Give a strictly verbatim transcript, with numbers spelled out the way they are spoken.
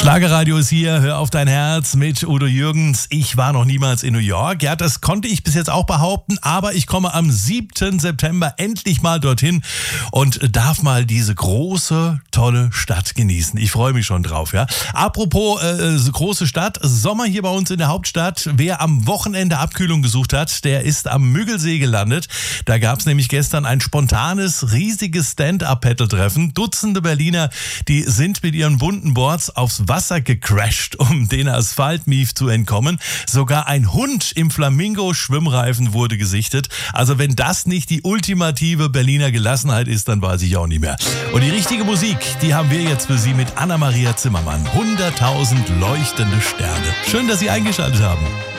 Schlagerradio ist hier, hör auf dein Herz mit Udo Jürgens. Ich war noch niemals in New York. Ja, das konnte ich bis jetzt auch behaupten, aber ich komme am siebten September endlich mal dorthin und darf mal diese große, tolle Stadt genießen. Ich freue mich schon drauf, ja. Apropos äh, große Stadt, Sommer hier bei uns in der Hauptstadt. Wer am Wochenende Abkühlung gesucht hat, der ist am Müggelsee gelandet. Da gab es nämlich gestern ein spontanes, riesiges Stand-Up-Paddle-Treffen. Dutzende Berliner, die sind mit ihren bunten Boards aufs Wasser gecrashed, um den Asphaltmief zu entkommen. Sogar ein Hund im Flamingo-Schwimmreifen wurde gesichtet. Also wenn das nicht die ultimative Berliner Gelassenheit ist, dann weiß ich auch nicht mehr. Und die richtige Musik, die haben wir jetzt für Sie mit Anna-Maria Zimmermann. hunderttausend leuchtende Sterne. Schön, dass Sie eingeschaltet haben.